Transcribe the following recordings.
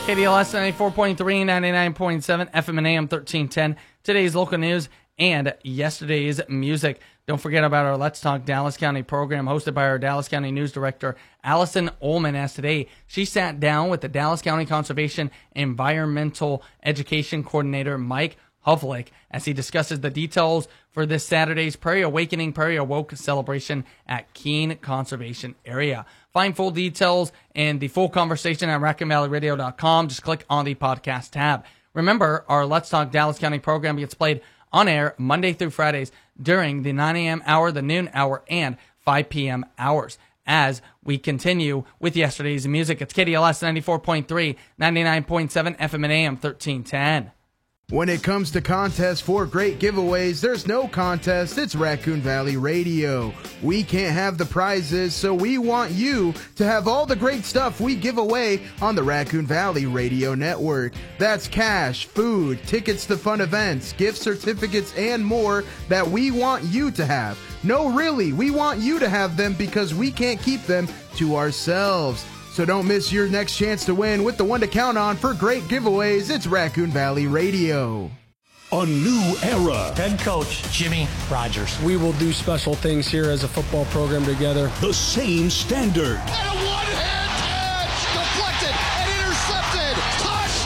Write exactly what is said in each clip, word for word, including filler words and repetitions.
K D L S ninety-four point three, ninety-nine point seven, F M and A M thirteen ten. Today's local news and yesterday's music. Don't forget about our Let's Talk Dallas County program hosted by our Dallas County News Director, Allison Ullman, as today she sat down with the Dallas County Conservation Environmental Education Coordinator, Mike Hovlick, as he discusses the details for this Saturday's Prairie Awakening Prairie Awoke celebration at Keene Conservation Area. Find full details and the full conversation at raccoon valley radio dot com. Just click on the podcast tab. Remember, our Let's Talk Dallas County program gets played on air Monday through Fridays during the nine a.m. hour, the noon hour, and five p.m. hours. As we continue with yesterday's music, it's K D L S ninety-four point three, ninety-nine point seven, F M and A M thirteen ten. When it comes to contests for great giveaways, there's no contest. It's Raccoon Valley Radio. We can't have the prizes, so we want you to have all the great stuff we give away on the Raccoon Valley Radio Network. That's cash, food, tickets to fun events, gift certificates, and more that we want you to have. No, really, we want you to have them because we can't keep them to ourselves. So don't miss your next chance to win with the one to count on for great giveaways. It's Raccoon Valley Radio. A new era. Head coach Jimmy Rogers. We will do special things here as a football program together. The same standard. And a one-hand catch. Deflected and intercepted.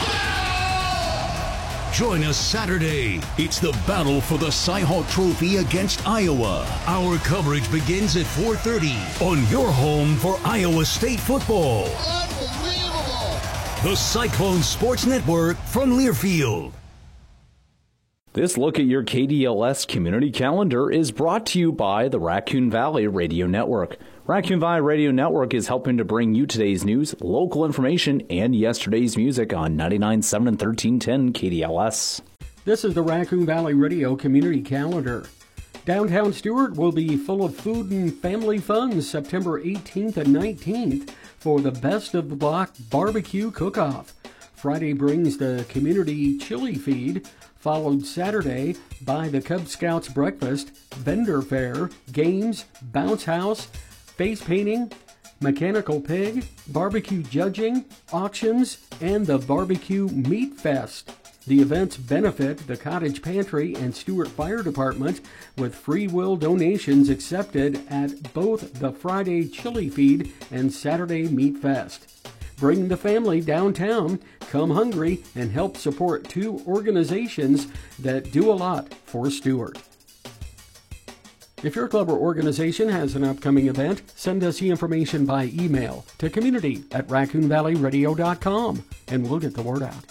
Touchdown! Join us Saturday. It's the battle for the Cy-Hawk Trophy against Iowa. Our coverage begins at four thirty on your home for Iowa State football. Unbelievable. The Cyclone Sports Network from Learfield. This look at your K D L S community calendar is brought to you by the Raccoon Valley Radio Network. Raccoon Valley Radio Network is helping to bring you today's news, local information, and yesterday's music on ninety-nine point seven and thirteen ten K D L S. This is the Raccoon Valley Radio Community Calendar. Downtown Stuart will be full of food and family fun September eighteenth and nineteenth for the Best of the Block Barbecue Cook-Off. Friday brings the community chili feed, followed Saturday by the Cub Scouts breakfast, vendor fair, games, bounce house, face painting, mechanical pig, barbecue judging, auctions, and the barbecue meat fest. The events benefit the Cottage Pantry and Stuart Fire Department with free will donations accepted at both the Friday Chili Feed and Saturday Meat Fest. Bring the family downtown, come hungry, and help support two organizations that do a lot for Stuart. If your club or organization has an upcoming event, send us the information by email to community at raccoon valley radio dot com, and we'll get the word out.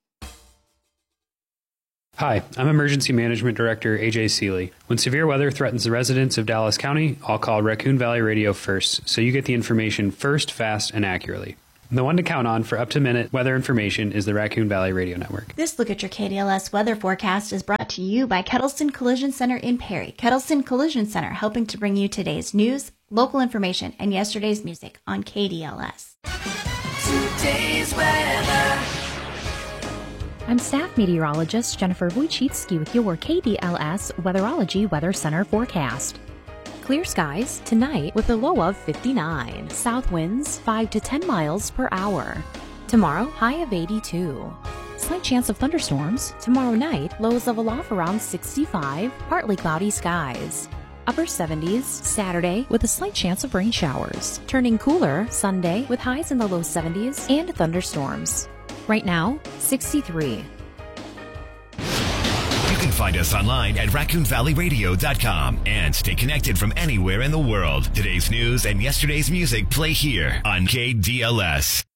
Hi, I'm Emergency Management Director A J Seeley. When severe weather threatens the residents of Dallas County, I'll call Raccoon Valley Radio first, so you get the information first, fast, and accurately. The one to count on for up-to-minute weather information is the Raccoon Valley Radio Network. This look at your K D L S weather forecast is brought to you by Kettleston Collision Center in Perry. Kettleston Collision Center, helping to bring you today's news, local information, and yesterday's music on K D L S. Today's weather. I'm staff meteorologist Jennifer Wojcicki with your K D L S Weatherology Weather Center forecast. Clear skies tonight with a low of fifty-nine. South winds five to ten miles per hour. Tomorrow, high of eighty-two. Slight chance of thunderstorms. Tomorrow night, lows level off around sixty-five. Partly cloudy skies. Upper seventies. Saturday with a slight chance of rain showers. Turning cooler Sunday with highs in the low seventies and thunderstorms. Right now, sixty-three. You can find us online at raccoon valley radio dot com and stay connected from anywhere in the world. Today's news and yesterday's music play here on K D L S.